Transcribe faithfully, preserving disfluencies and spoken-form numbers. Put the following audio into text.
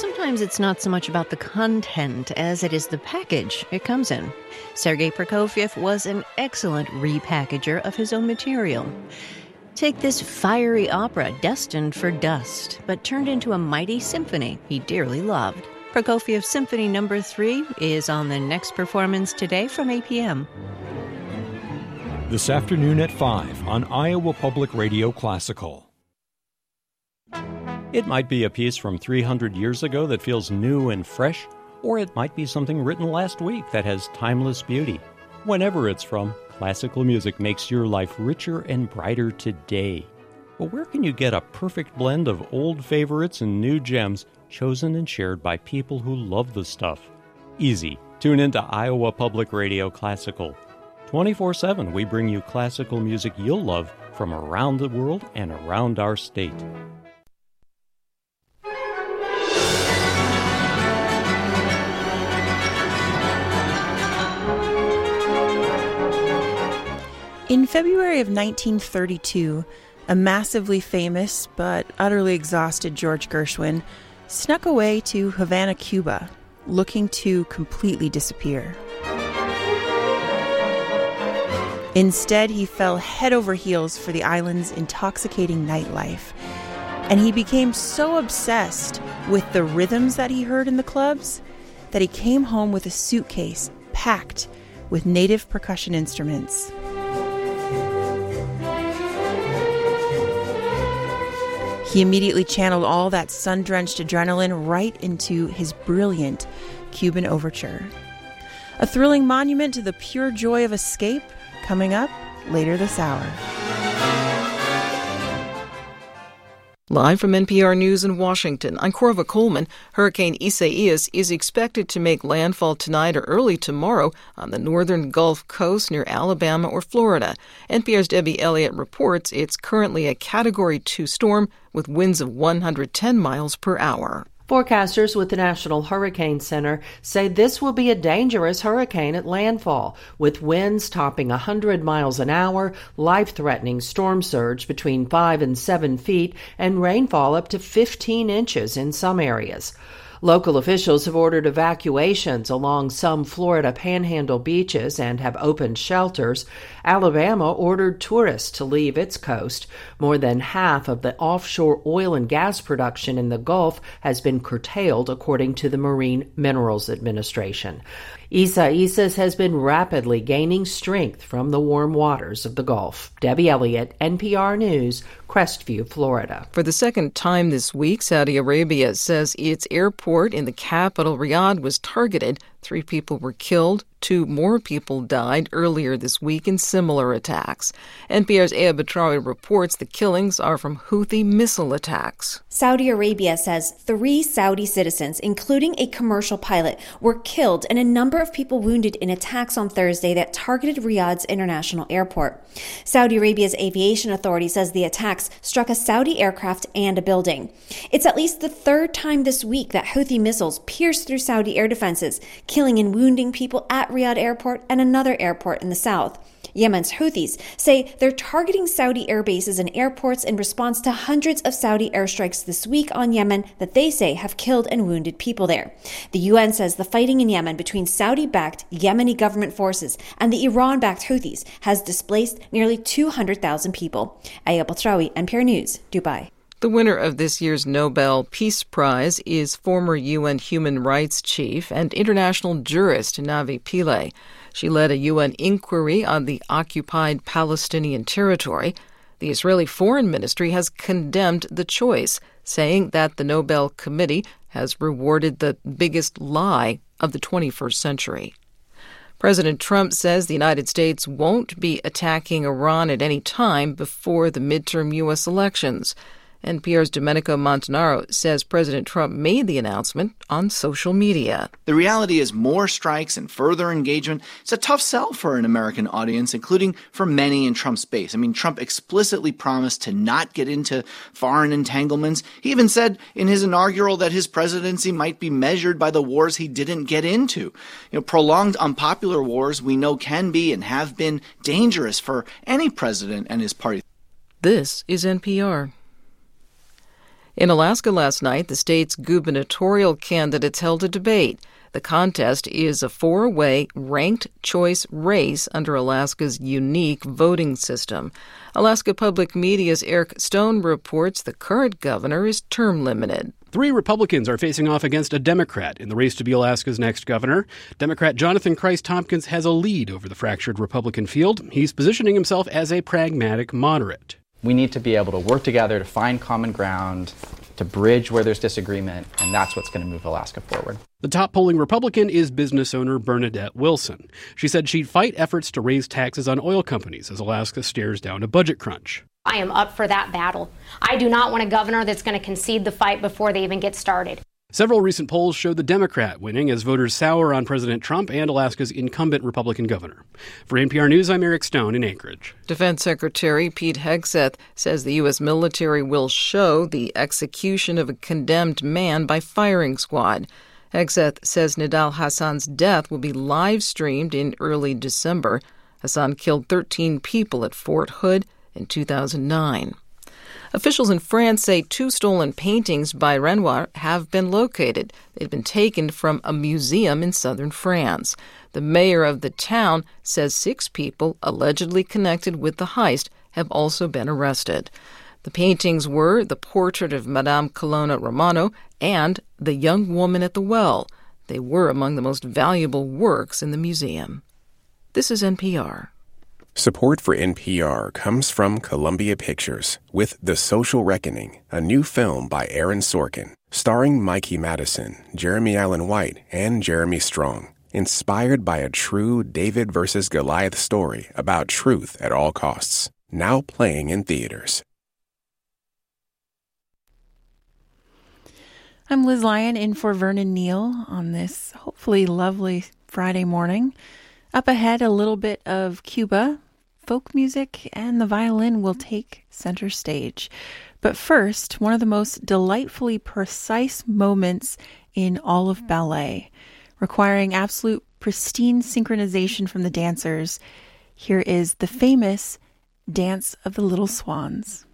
Sometimes it's not so much about the content as it is the package it comes in. Sergei Prokofiev was an excellent repackager of his own material. Take this fiery opera destined for dust, but turned into a mighty symphony he dearly loved. Prokofiev Symphony Number three is on the next performance today from eight p.m. This afternoon at five on Iowa Public Radio Classical. It might be a piece from three hundred years ago that feels new and fresh, or it might be something written last week that has timeless beauty. Whenever it's from, classical music makes your life richer and brighter today. But where can you get a perfect blend of old favorites and new gems chosen and shared by people who love the stuff? Easy. Tune into Iowa Public Radio Classical. twenty-four seven, we bring you classical music you'll love from around the world and around our state. In February of nineteen thirty-two, a massively famous but utterly exhausted George Gershwin snuck away to Havana, Cuba, looking to completely disappear. Instead, he fell head over heels for the island's intoxicating nightlife, and he became so obsessed with the rhythms that he heard in the clubs that he came home with a suitcase packed with native percussion instruments. He immediately channeled all that sun-drenched adrenaline right into his brilliant Cuban overture. A thrilling monument to the pure joy of escape coming up later this hour. Live from N P R News in Washington, I'm Corva Coleman. Hurricane Isaias is expected to make landfall tonight or early tomorrow on the northern Gulf Coast near Alabama or Florida. N P R's Debbie Elliott reports it's currently a Category two storm with winds of one hundred ten miles per hour. Forecasters with the National Hurricane Center say this will be a dangerous hurricane at landfall, with winds topping one hundred miles an hour, life-threatening storm surge between five and seven feet, and rainfall up to fifteen inches in some areas. Local officials have ordered evacuations along some Florida Panhandle beaches and have opened shelters. Alabama ordered tourists to leave its coast. More than half of the offshore oil and gas production in the Gulf has been curtailed, according to the Marine Minerals Administration. Isaias has been rapidly gaining strength from the warm waters of the Gulf. Debbie Elliott, N P R News, Crestview, Florida. For the second time this week, Saudi Arabia says its airport in the capital, Riyadh, was targeted. Three people were killed. Two more people died earlier this week in similar attacks. N P R's Aya Batrawi reports the killings are from Houthi missile attacks. Saudi Arabia says three Saudi citizens, including a commercial pilot, were killed and a number of people wounded in attacks on Thursday that targeted Riyadh's international airport. Saudi Arabia's aviation authority says the attacks struck a Saudi aircraft and a building. It's at least the third time this week that Houthi missiles pierced through Saudi air defenses, killing and wounding people at Riyadh Airport and another airport in the south. Yemen's Houthis say they're targeting Saudi air bases and airports in response to hundreds of Saudi airstrikes this week on Yemen that they say have killed and wounded people there. The U N says the fighting in Yemen between Saudi-backed Yemeni government forces and the Iran-backed Houthis has displaced nearly two hundred thousand people. Aya Batrawi, N P R News, Dubai. The winner of this year's Nobel Peace Prize is former U N human rights chief and international jurist Navi Pillay. She led a U N inquiry on the occupied Palestinian territory. The Israeli Foreign Ministry has condemned the choice, saying that the Nobel Committee has rewarded the biggest lie of the twenty-first century. President Trump says the United States won't be attacking Iran at any time before the midterm U S elections. N P R's Domenico Montanaro says President Trump made the announcement on social media. The reality is more strikes and further engagement. It's a tough sell for an American audience, including for many in Trump's base. I mean, Trump explicitly promised to not get into foreign entanglements. He even said in his inaugural that his presidency might be measured by the wars he didn't get into. You know, prolonged unpopular wars we know can be and have been dangerous for any president and his party. This is N P R. In Alaska last night, the state's gubernatorial candidates held a debate. The contest is a four-way ranked choice race under Alaska's unique voting system. Alaska Public Media's Eric Stone reports the current governor is term limited. Three Republicans are facing off against a Democrat in the race to be Alaska's next governor. Democrat Jonathan Christ-Tompkins has a lead over the fractured Republican field. He's positioning himself as a pragmatic moderate. We need to be able to work together to find common ground, to bridge where there's disagreement, and that's what's going to move Alaska forward. The top polling Republican is business owner Bernadette Wilson. She said she'd fight efforts to raise taxes on oil companies as Alaska stares down a budget crunch. I am up for that battle. I do not want a governor that's going to concede the fight before they even get started. Several recent polls show the Democrat winning as voters sour on President Trump and Alaska's incumbent Republican governor. For N P R News, I'm Eric Stone in Anchorage. Defense Secretary Pete Hegseth says the U S military will show the execution of a condemned man by firing squad. Hegseth says Nidal Hassan's death will be live-streamed in early December. Hassan killed thirteen people at Fort Hood in two thousand nine. Officials in France say two stolen paintings by Renoir have been located. They've been taken from a museum in southern France. The mayor of the town says six people allegedly connected with the heist have also been arrested. The paintings were the portrait of Madame Colonna Romano and the young woman at the well. They were among the most valuable works in the museum. This is N P R. Support for N P R comes from Columbia Pictures with The Social Reckoning, a new film by Aaron Sorkin, starring Mikey Madison, Jeremy Allen White, and Jeremy Strong, inspired by a true David versus Goliath story about truth at all costs, now playing in theaters. I'm Liz Lyon in for Vernon Neal on this hopefully lovely Friday morning. Up ahead, a little bit of Cuba, folk music, and the violin will take center stage. But first, one of the most delightfully precise moments in all of ballet, requiring absolute pristine synchronization from the dancers. Here is the famous Dance of the Little Swans.